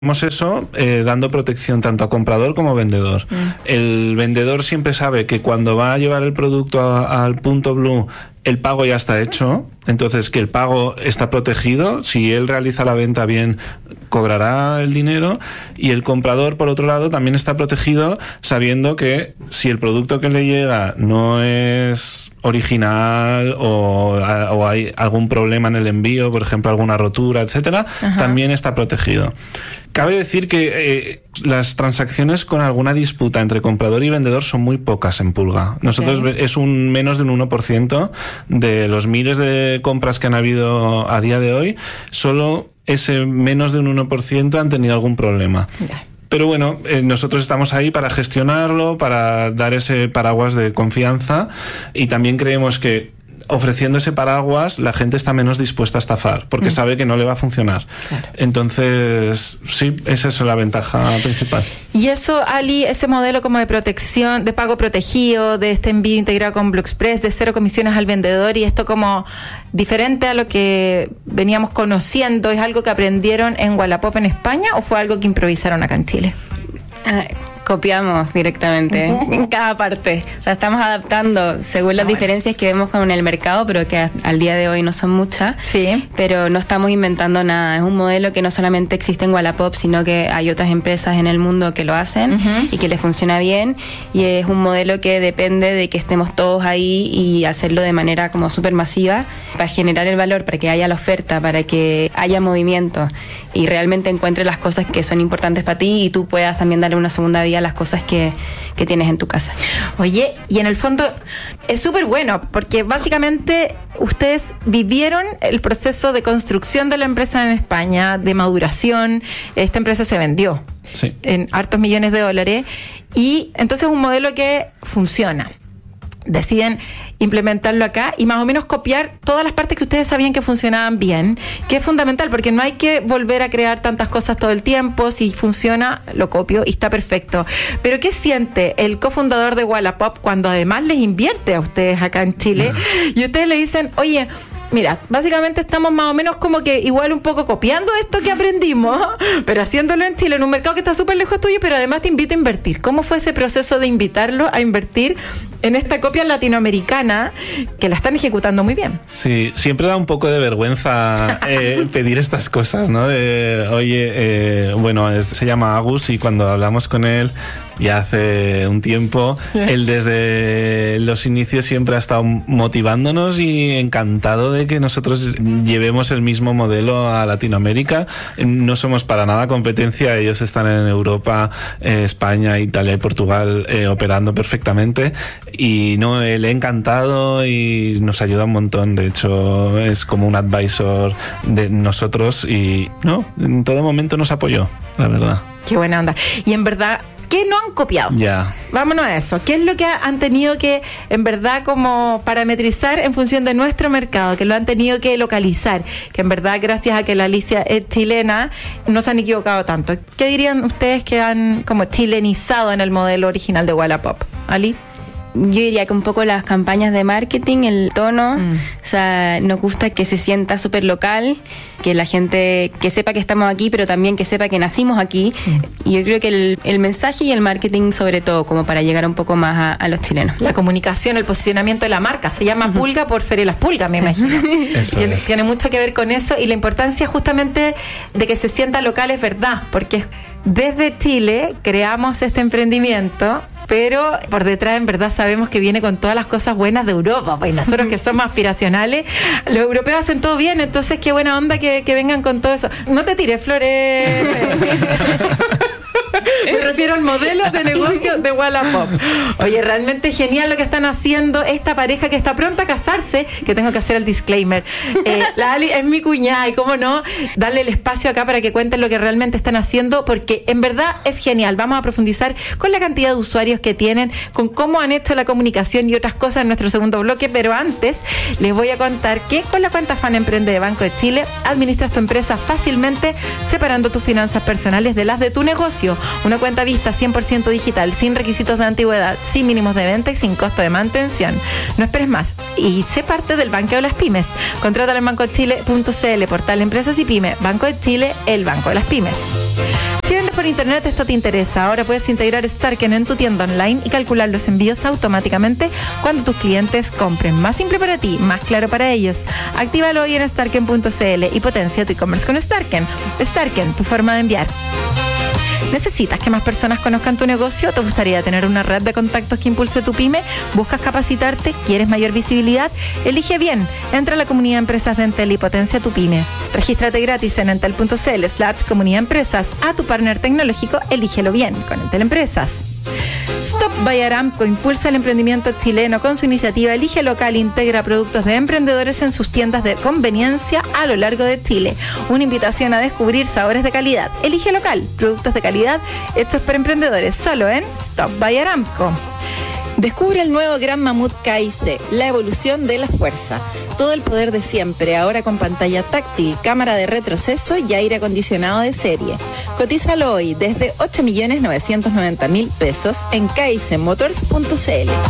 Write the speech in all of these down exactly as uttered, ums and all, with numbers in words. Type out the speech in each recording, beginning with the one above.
eso eh, dando protección tanto a comprador como a vendedor. Mm. El vendedor siempre sabe que cuando va a llevar el producto a, al punto blue, el pago ya está hecho, entonces que el pago está protegido. Si él realiza la venta bien, cobrará el dinero, y el comprador, por otro lado, también está protegido sabiendo que si el producto que le llega no es original o, o hay algún problema en el envío, por ejemplo alguna rotura, etcétera, Ajá. también está protegido. Cabe decir que eh, las transacciones con alguna disputa entre comprador y vendedor son muy pocas en Pulga. Nosotros okay. es un menos de un uno por ciento de los miles de compras que han habido a día de hoy. Solo ese menos de un uno por ciento han tenido algún problema. Yeah. Pero bueno, eh, nosotros estamos ahí para gestionarlo, para dar ese paraguas de confianza, y también creemos que ofreciendo ese paraguas la gente está menos dispuesta a estafar porque mm. sabe que no le va a funcionar. Claro. Entonces, sí, esa es la ventaja principal. Y eso, Ali, ese modelo como de protección, de pago protegido, de este envío integrado con Blue Express, de cero comisiones al vendedor, y esto como diferente a lo que veníamos conociendo, ¿es algo que aprendieron en Wallapop en España o fue algo que improvisaron acá en Chile? Ah, copiamos directamente uh-huh. en cada parte. O sea, estamos adaptando según las ah, diferencias bueno. que vemos con el mercado, pero que al día de hoy no son muchas. Sí. Pero no estamos inventando nada. Es un modelo que no solamente existe en Wallapop, sino que hay otras empresas en el mundo que lo hacen uh-huh. y que les funciona bien. Y es un modelo que depende de que estemos todos ahí y hacerlo de manera como súper masiva para generar el valor, para que haya la oferta, para que haya movimiento y realmente encuentres las cosas que son importantes para ti y tú puedas también darle una segunda vida a las cosas que, que tienes en tu casa. Oye, y en el fondo es súper bueno porque básicamente ustedes vivieron el proceso de construcción de la empresa en España, de maduración. Esta empresa se vendió sí. en hartos millones de dólares y entonces es un modelo que funciona. Deciden implementarlo acá y más o menos copiar todas las partes que ustedes sabían que funcionaban bien, que es fundamental porque no hay que volver a crear tantas cosas todo el tiempo. Si funciona, lo copio y está perfecto. Pero ¿qué siente el cofundador de Wallapop cuando además les invierte a ustedes acá en Chile y ustedes le dicen, oye, mira, básicamente estamos más o menos como que igual un poco copiando esto que aprendimos, pero haciéndolo en Chile, en un mercado que está súper lejos tuyo, pero además te invito a invertir? ¿Cómo fue ese proceso de invitarlo a invertir en esta copia latinoamericana que la están ejecutando muy bien? Sí, siempre da un poco de vergüenza eh, pedir estas cosas, ¿no? De, oye, eh, bueno, es, se llama Agus y cuando hablamos con él ya hace un tiempo, él desde los inicios siempre ha estado motivándonos y encantado de que nosotros llevemos el mismo modelo a Latinoamérica. No somos para nada competencia, ellos están en Europa, eh, España, Italia y Portugal eh, operando perfectamente y no, él ha encantado y nos ayuda un montón. De hecho, es como un advisor de nosotros y no, en todo momento nos apoyó, la verdad. Qué buena onda. Y en verdad, ¿qué no han copiado? Ya. Yeah. Vámonos a eso. ¿Qué es lo que han tenido que, en verdad, como parametrizar en función de nuestro mercado? Que lo han tenido que localizar. Que en verdad, gracias a que la Alicia es chilena, no se han equivocado tanto. ¿Qué dirían ustedes que han como chilenizado en el modelo original de Wallapop? ¿Ali? Yo diría que un poco las campañas de marketing, el tono, mm. o sea, nos gusta que se sienta súper local, que la gente que sepa que estamos aquí, pero también que sepa que nacimos aquí. Mm. Y yo creo que el, el mensaje y el marketing sobre todo, como para llegar un poco más a, a los chilenos. La comunicación, el posicionamiento de la marca, se llama uh-huh. Pulga por Feria Las Pulgas, me sí. imagino. Eso tiene, es. tiene mucho que ver con eso y la importancia justamente de que se sienta local es verdad, porque desde Chile creamos este emprendimiento, pero por detrás en verdad sabemos que viene con todas las cosas buenas de Europa, pues nosotros que somos aspiracionales, los europeos hacen todo bien, entonces qué buena onda que, que vengan con todo eso. No te tires flores. Me refiero al modelo de negocio de Wallapop. Oye, realmente genial lo que están haciendo esta pareja que está pronta a casarse, que tengo que hacer el disclaimer. Eh, la Ali es mi cuñada y cómo no, darle el espacio acá para que cuenten lo que realmente están haciendo, porque en verdad es genial. Vamos a profundizar con la cantidad de usuarios que tienen, con cómo han hecho la comunicación y otras cosas en nuestro segundo bloque, pero antes les voy a contar que con la cuenta Fan Emprende de Banco de Chile administras tu empresa fácilmente separando tus finanzas personales de las de tu negocio. Una cuenta vista cien por ciento digital, sin requisitos de antigüedad, sin mínimos de venta y sin costo de mantención. No esperes más y sé parte del banco de las pymes. Contrátalo en banco de chile punto c l, portal Empresas y Pymes. Banco de Chile, el banco de las pymes. Si vendes por internet, esto te interesa. Ahora puedes integrar Starken en tu tienda online y calcular los envíos automáticamente cuando tus clientes compren. Más simple para ti, más claro para ellos. Actívalo hoy en starken punto c l y potencia tu e-commerce con Starken. Starken, tu forma de enviar. ¿Necesitas que más personas conozcan tu negocio? ¿Te gustaría tener una red de contactos que impulse tu pyme? ¿Buscas capacitarte? ¿Quieres mayor visibilidad? Elige bien. Entra a la comunidad de empresas de Entel y potencia tu pyme. Regístrate gratis en entel punto c l slash comunidad empresas. A tu partner tecnológico, elígelo bien con Entel Empresas. Stop by Aramco impulsa el emprendimiento chileno con su iniciativa Elige Local, integra productos de emprendedores en sus tiendas de conveniencia a lo largo de Chile. Una invitación a descubrir sabores de calidad. Elige Local, productos de calidad hechos por emprendedores, solo en Stop by Aramco. Descubre el nuevo Gran Mamut K I C, la evolución de la fuerza. Todo el poder de siempre, ahora con pantalla táctil, cámara de retroceso y aire acondicionado de serie. Cotízalo hoy desde ocho millones novecientos noventa mil pesos en k i c motors punto c l.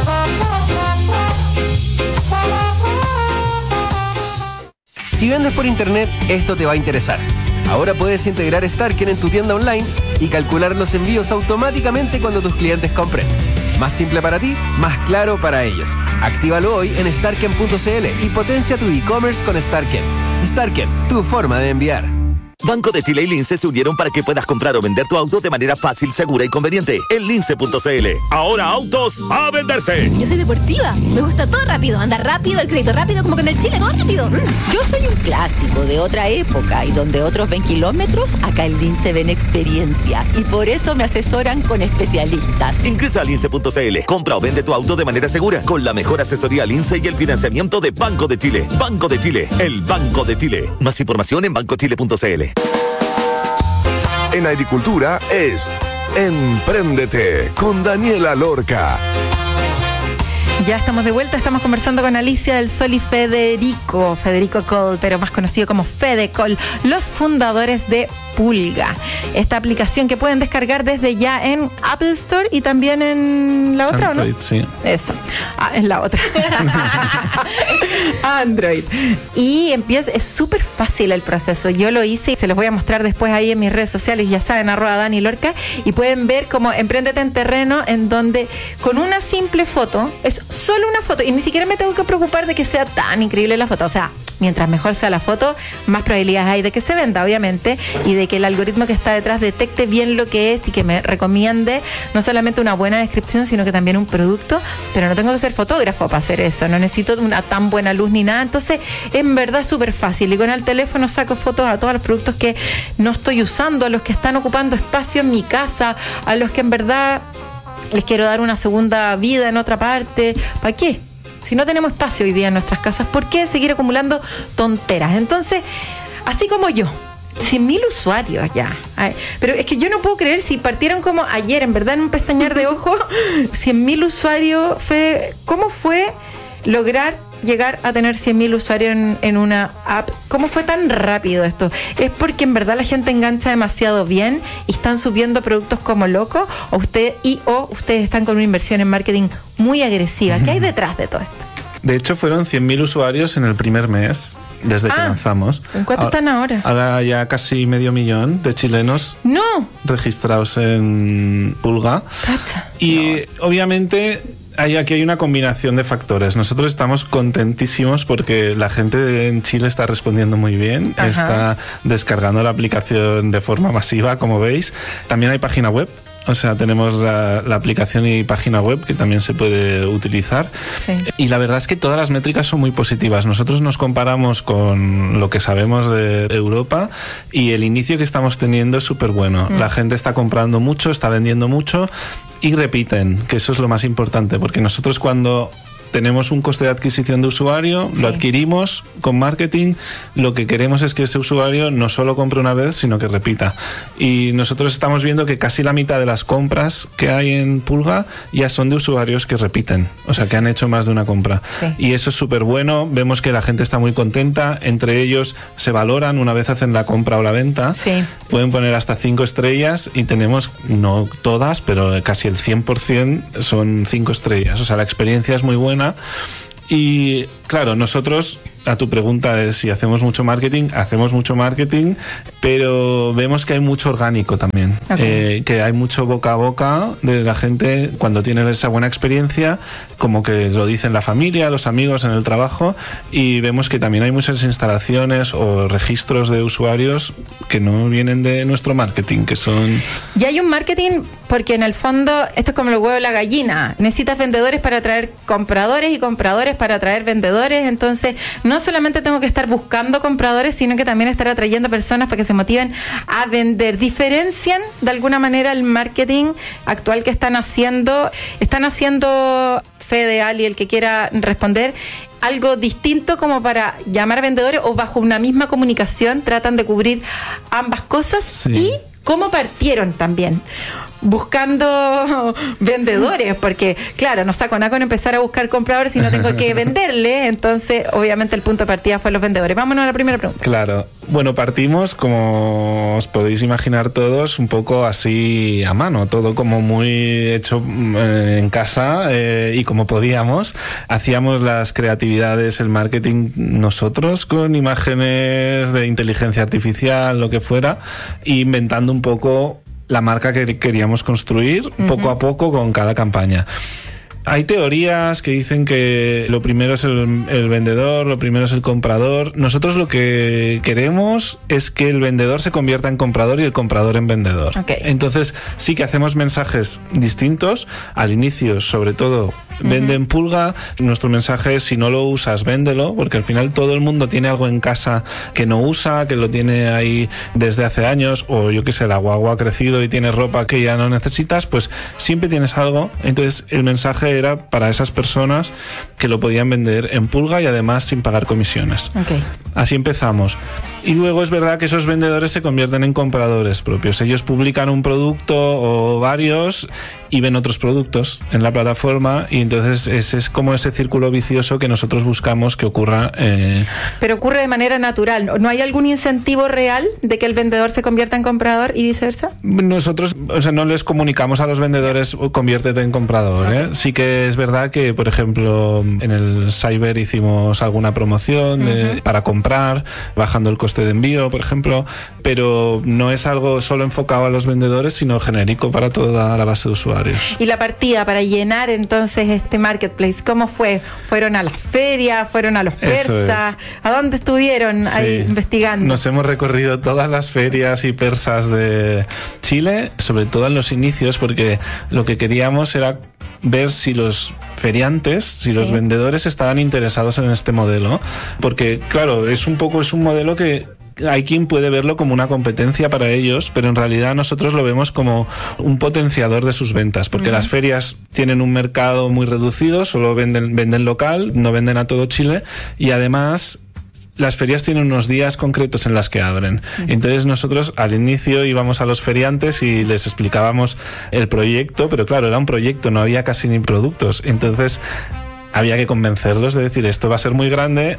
Si vendes por internet, esto te va a interesar. Ahora puedes integrar Starken en tu tienda online y calcular los envíos automáticamente cuando tus clientes compren. Más simple para ti, más claro para ellos. Actívalo hoy en starken punto c l y potencia tu e-commerce con Starken. Starken, tu forma de enviar. Banco de Chile y Lince se unieron para que puedas comprar o vender tu auto de manera fácil, segura y conveniente. En lince punto c l. Ahora autos a venderse. Yo soy deportiva, me gusta todo rápido, andar rápido, el crédito rápido, como que en el Chile todo rápido. Yo soy un clásico de otra época y donde otros ven kilómetros, acá en Lince ven experiencia y por eso me asesoran con especialistas. Ingresa a lince punto c l. Compra o vende tu auto de manera segura con la mejor asesoría Lince y el financiamiento de Banco de Chile. Banco de Chile, el Banco de Chile. Más información en banco chile punto c l. En agricultura es Empréndete con Daniela Lorca. Ya estamos de vuelta, estamos conversando con Alicia del Sol y Federico, Federico Cole, pero más conocido como Fedecol, los fundadores de Pulga. Esta aplicación que pueden descargar desde ya en Apple Store y también en la otra, Android, ¿o no? sí. Eso, ah, en la otra. Android. Y empieza, es súper fácil el proceso. Yo lo hice y se los voy a mostrar después ahí en mis redes sociales, ya saben, arroba Dani Lorca, y pueden ver como Empréndete en terreno, en donde con una simple foto, es solo una foto, y ni siquiera me tengo que preocupar de que sea tan increíble la foto. O sea, mientras mejor sea la foto, más probabilidades hay de que se venda, obviamente, y de que el algoritmo que está detrás detecte bien lo que es y que me recomiende no solamente una buena descripción, sino que también un producto. Pero no tengo que ser fotógrafo para hacer eso, no necesito una tan buena luz ni nada. Entonces, en verdad es súper fácil, y con el teléfono saco fotos a todos los productos que no estoy usando, a los que están ocupando espacio en mi casa, a los que en verdad les quiero dar una segunda vida en otra parte. ¿Para qué? Si no tenemos espacio hoy día en nuestras casas, ¿por qué seguir acumulando tonteras? Entonces, así como yo, cien mil usuarios ya. Ay, pero es que yo no puedo creer, si partieron como ayer, en verdad, en un pestañear de ojo, cien mil usuarios. Fue, ¿cómo fue lograr llegar a tener cien mil usuarios en, en una app? ¿Cómo fue tan rápido esto? ¿Es porque en verdad la gente engancha demasiado bien y están subiendo productos como locos? ¿O usted y o ustedes están con una inversión en marketing muy agresiva? ¿Qué hay detrás de todo esto? De hecho, fueron cien mil usuarios en el primer mes, desde ah, que lanzamos. ¿En cuánto ahora, están ahora? Ahora ya casi medio millón de chilenos no registrados en Pulga. Cacha. Y no. Obviamente hay, aquí hay una combinación de factores. Nosotros estamos contentísimos porque la gente en Chile está respondiendo muy bien. Ajá. Está descargando la aplicación de forma masiva, como veis. También hay página web. O sea, tenemos la, la aplicación y página web que también se puede utilizar. Sí. Y la verdad es que todas las métricas son muy positivas. Nosotros nos comparamos con lo que sabemos de Europa y el inicio que estamos teniendo es súper bueno. Mm. La gente está comprando mucho, está vendiendo mucho y repiten, que eso es lo más importante, porque nosotros cuando tenemos un coste de adquisición de usuario, sí. Lo adquirimos con marketing, lo que queremos es que ese usuario no solo compre una vez, sino que repita. Y nosotros estamos viendo que casi la mitad de las compras que hay en Pulga ya son de usuarios que repiten, o sea, que han hecho más de una compra. Sí. Y eso es súper bueno, vemos que la gente está muy contenta, entre ellos se valoran una vez hacen la compra o la venta, sí. Pueden poner hasta cinco estrellas y tenemos, no todas, pero casi el cien por ciento son cinco estrellas, o sea, la experiencia es muy buena. Y claro, nosotros a tu pregunta es si hacemos mucho marketing, hacemos mucho marketing, pero vemos que hay mucho orgánico también, okay. eh, que hay mucho boca a boca de la gente cuando tiene esa buena experiencia, como que lo dicen la familia, los amigos en el trabajo, y vemos que también hay muchas instalaciones o registros de usuarios que no vienen de nuestro marketing, que son... Y hay un marketing porque en el fondo esto es como el huevo y la gallina, necesitas vendedores para atraer compradores y compradores para atraer vendedores, entonces no solamente tengo que estar buscando compradores, sino que también estar atrayendo personas para que se motiven a vender. ¿Diferencian de alguna manera el marketing actual que están haciendo? ¿Están haciendo, Fede, Ali, el que quiera responder, algo distinto como para llamar vendedores, o bajo una misma comunicación tratan de cubrir ambas cosas? Sí. ¿Y cómo partieron también? Buscando vendedores, porque claro, no saco nada con empezar a buscar compradores si no tengo que venderle, entonces obviamente el punto de partida fue los vendedores. Vámonos a la primera pregunta. Claro, bueno, partimos, como os podéis imaginar todos, un poco así a mano, todo como muy hecho eh, en casa eh, y como podíamos. Hacíamos las creatividades, el marketing nosotros, con imágenes de inteligencia artificial, lo que fuera, inventando un poco la marca que queríamos construir, uh-huh. poco a poco con cada campaña. Hay teorías que dicen que lo primero es el, el vendedor, lo primero es el comprador. Nosotros lo que queremos es que el vendedor se convierta en comprador y el comprador en vendedor. Okay. Entonces sí que hacemos mensajes distintos. Al inicio, sobre todo, vende en pulga. Nuestro mensaje es: si no lo usas, véndelo, porque al final todo el mundo tiene algo en casa que no usa, que lo tiene ahí desde hace años, o yo qué sé, la guagua ha crecido y tiene ropa que ya no necesitas, pues siempre tienes algo. Entonces el mensaje era para esas personas que lo podían vender en pulga y además sin pagar comisiones. Okay. Así empezamos. Y luego es verdad que esos vendedores se convierten en compradores propios. Ellos publican un producto o varios y ven otros productos en la plataforma, y entonces ese es como ese círculo vicioso que nosotros buscamos que ocurra. Eh... Pero ocurre de manera natural. ¿No hay algún incentivo real de que el vendedor se convierta en comprador y viceversa? Nosotros, o sea, no les comunicamos a los vendedores conviértete en comprador. Okay. ¿eh? Sí que es verdad que, por ejemplo, en el Cyber hicimos alguna promoción de, uh-huh. para comprar, bajando el coste de envío, por ejemplo, pero no es algo solo enfocado a los vendedores, sino genérico para toda la base de usuarios. Y la partida para llenar entonces este marketplace, ¿cómo fue? ¿Fueron a las ferias? ¿Fueron a los persas? ¿A dónde estuvieron sí. ahí investigando? Nos hemos recorrido todas las ferias y persas de Chile, sobre todo en los inicios, porque lo que queríamos era ver si los feriantes, si sí. los vendedores estaban interesados en este modelo, porque claro, es un poco, es un modelo que hay quien puede verlo como una competencia para ellos, pero en realidad nosotros lo vemos como un potenciador de sus ventas, porque uh-huh. las ferias tienen un mercado muy reducido, solo venden, venden local, no venden a todo Chile, y además las ferias tienen unos días concretos en las que abren. Entonces nosotros al inicio íbamos a los feriantes y les explicábamos el proyecto, pero claro, era un proyecto, no había casi ni productos. Entonces había que convencerlos de decir, esto va a ser muy grande,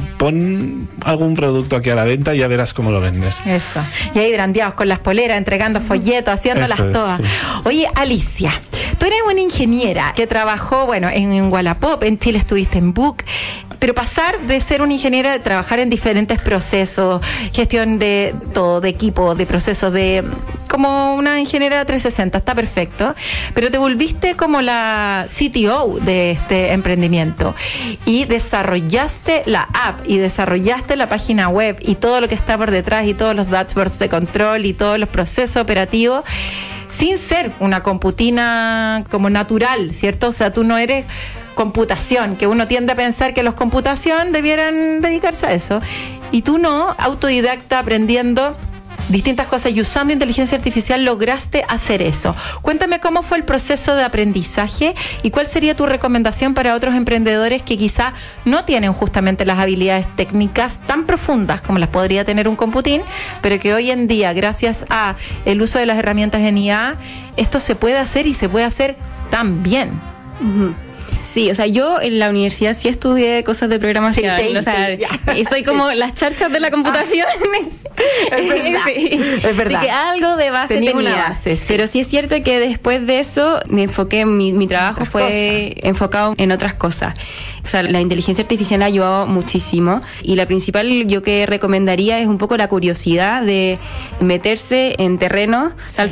pon algún producto aquí a la venta y ya verás cómo lo vendes. Eso. Y ahí brandeados con las poleras, entregando folletos, haciéndolas es, todas. Sí. Oye, Alicia, tú eres una ingeniera que trabajó, bueno, en, en Wallapop, en Chile estuviste en Book, pero pasar de ser una ingeniera, de trabajar en diferentes procesos, gestión de todo, de equipo, de procesos, de como una ingeniera trescientos sesenta, está perfecto, pero te volviste como la C T O de este emprendimiento y desarrollaste la app y desarrollaste la página web y todo lo que está por detrás y todos los dashboards de control y todos los procesos operativos sin ser una computina como natural, ¿cierto? O sea, tú no eres computación, que uno tiende a pensar que los computación debieran dedicarse a eso, y tú no, autodidacta, aprendiendo distintas cosas y usando inteligencia artificial lograste hacer eso. Cuéntame cómo fue el proceso de aprendizaje y cuál sería tu recomendación para otros emprendedores que quizá no tienen justamente las habilidades técnicas tan profundas como las podría tener un computín, pero que hoy en día, gracias a el uso de las herramientas en I A, esto se puede hacer y se puede hacer tan bien. Uh-huh. Sí, o sea, yo en la universidad sí estudié cosas de programación, sí, te, o sea, te, y soy como las charchas de la computación. Ah. Es verdad. Sí. Es verdad. Así que algo de base Tenía tenía. una base, sí. Pero sí es cierto que después de eso me enfoqué, mi, mi trabajo Otras fue enfocado en otras cosas. O sea, la inteligencia artificial ha ayudado muchísimo y la principal yo que recomendaría es un poco la curiosidad de meterse en terreno. O sea, al